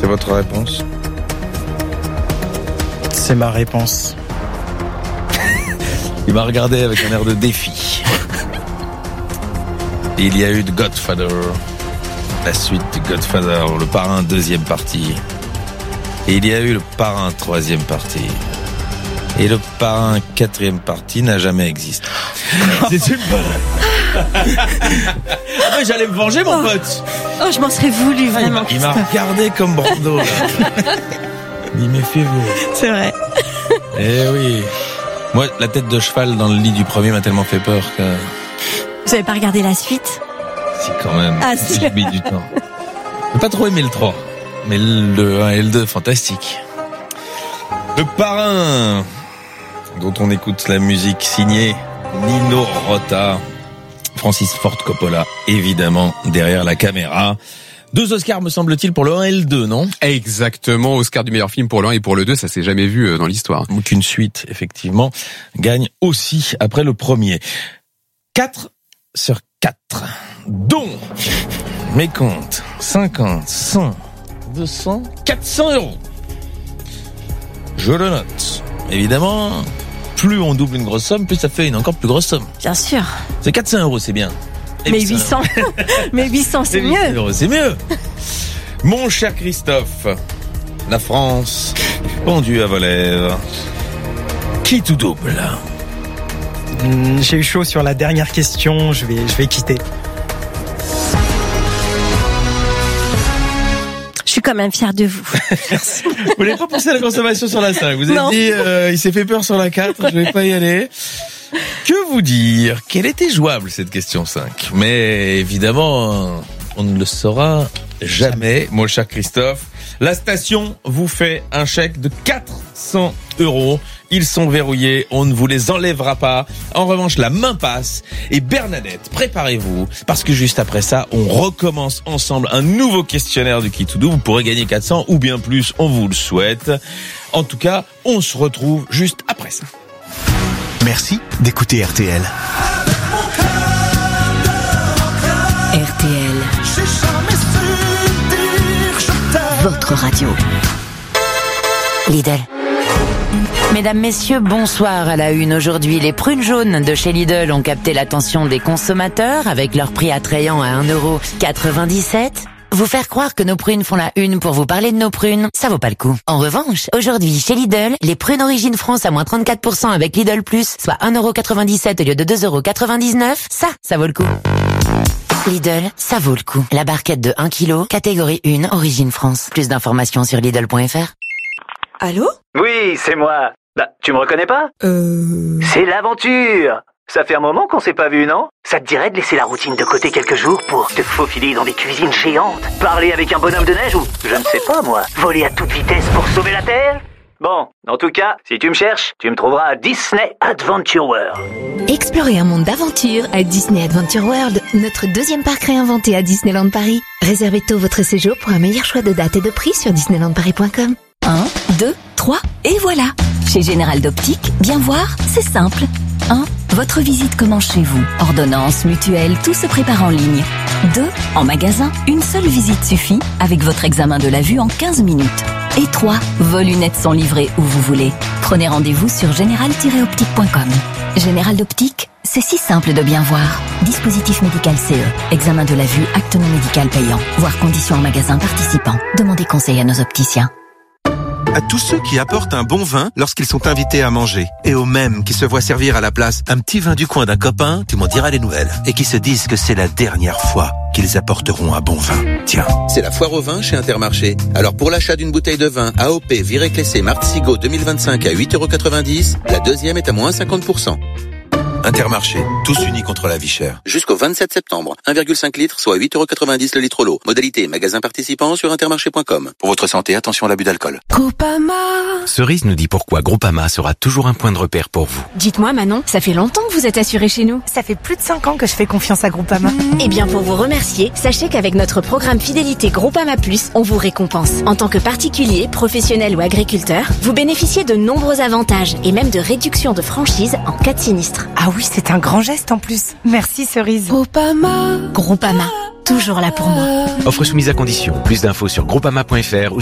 C'est votre réponse? C'est ma réponse. Il m'a regardé avec un air de défi. Il y a eu The Godfather, la suite du Godfather, le parrain deuxième partie. Et il y a eu le parrain troisième partie. Et le parrain quatrième partie n'a jamais existé. C'est une bonne. Ah ouais, j'allais me venger, mon pote. Oh, je m'en serais voulu, vraiment. Il m'a regardé comme Brando, là. Il dit, méfiez-vous. C'est vrai. Eh oui. Moi, la tête de cheval dans le lit du premier m'a tellement fait peur que... Vous avez pas regardé la suite? Si, quand même. Ah, si. J'ai mis du temps. J'ai pas trop aimé le 3. Mais le 1 et le 2, fantastique. Le parrain, dont on écoute la musique signée Nino Rota, Francis Ford Coppola, évidemment, derrière la caméra. 2 Oscars, me semble-t-il, pour le 1 et le 2, non? Exactement, Oscar du meilleur film pour le 1 et pour le 2, ça s'est jamais vu dans l'histoire. Qu'une suite, effectivement, gagne aussi après le premier. 4 sur 4, dont mes comptes, 50, 100, 200, 400 euros. Je le note. Évidemment, plus on double une grosse somme, plus ça fait une encore plus grosse somme. Bien sûr. C'est 400 euros, c'est bien. Et Mais 800, mais 800, c'est mieux. Euros, c'est mieux. Mon cher Christophe, la France, pendue à vos lèvres. Qui tout double? J'ai eu chaud sur la dernière question, je vais quitter. Je suis quand même fière de vous. Merci. Vous n'avez pas pensé à la consommation sur la 5. Vous avez dit, il s'est fait peur sur la 4, je vais pas y aller. Que vous dire? Quelle était jouable cette question 5? Mais évidemment, on ne le saura jamais, mon cher Christophe. La station vous fait un chèque de 400 euros. Ils sont verrouillés, on ne vous les enlèvera pas. En revanche, la main passe. Et Bernadette, préparez-vous, parce que juste après ça, on recommence ensemble un nouveau questionnaire du Qui tout double. Vous pourrez gagner 400 ou bien plus, on vous le souhaite. En tout cas, on se retrouve juste après ça. Merci d'écouter RTL. RTL, votre radio. Lidl. Mesdames, messieurs, bonsoir à la une. Aujourd'hui, les prunes jaunes de chez Lidl ont capté l'attention des consommateurs avec leur prix attrayant à 1,97 €. Vous faire croire que nos prunes font la une pour vous parler de nos prunes, ça vaut pas le coup. En revanche, aujourd'hui, chez Lidl, les prunes Origine France à moins 34% avec Lidl Plus, soit 1,97 € au lieu de 2,99 €, ça vaut le coup. Lidl, ça vaut le coup. La barquette de 1 kg, catégorie 1, Origine France. Plus d'informations sur Lidl.fr. Allô? Oui, c'est moi. Bah, tu me reconnais pas? C'est l'aventure. Ça fait un moment qu'on s'est pas vu, non? Ça te dirait de laisser la routine de côté quelques jours pour te faufiler dans des cuisines géantes, parler avec un bonhomme de neige ou, je ne sais pas moi, voler à toute vitesse pour sauver la Terre? Bon, en tout cas, si tu me cherches, tu me trouveras à Disney Adventure World. Explorez un monde d'aventure à Disney Adventure World, notre deuxième parc réinventé à Disneyland Paris. Réservez tôt votre séjour pour un meilleur choix de date et de prix sur disneylandparis.com. 1, 2, 3, et voilà. Chez Général d'Optique, bien voir, c'est simple. 1. Votre visite commence chez vous. Ordonnance, mutuelle, tout se prépare en ligne. 2. En magasin, une seule visite suffit avec votre examen de la vue en 15 minutes. Et 3. Vos lunettes sont livrées où vous voulez. Prenez rendez-vous sur général-optique.com. Général d'Optique, c'est si simple de bien voir. Dispositif médical CE. Examen de la vue, acte non médical payant. Voir conditions en magasin participant. Demandez conseil à nos opticiens. À tous ceux qui apportent un bon vin lorsqu'ils sont invités à manger. Et aux mêmes qui se voient servir à la place un petit vin du coin d'un copain, tu m'en diras les nouvelles. Et qui se disent que c'est la dernière fois qu'ils apporteront un bon vin. Tiens. C'est la foire au vin chez Intermarché. Alors pour l'achat d'une bouteille de vin AOP Viré Clessé Martzigo 2025 à 8,90 €, la deuxième est à moins 50%. Intermarché, tous unis contre la vie chère. Jusqu'au 27 septembre, 1,5 litres, soit 8,90 € le litre l'eau. Modalité magasin participant sur intermarché.com. Pour votre santé, attention à l'abus d'alcool. Groupama. Cerise nous dit pourquoi Groupama sera toujours un point de repère pour vous. Dites-moi Manon, ça fait longtemps que vous êtes assurée chez nous. Ça fait plus de 5 ans que je fais confiance à Groupama. Eh bien pour vous remercier, sachez qu'avec notre programme fidélité Groupama Plus, on vous récompense. En tant que particulier, professionnel ou agriculteur, vous bénéficiez de nombreux avantages et même de réductions de franchise en cas de sinistre. Ah oui, c'est un grand geste en plus. Merci Cerise. Groupama, toujours là pour moi. Offre soumise à condition. Plus d'infos sur groupama.fr ou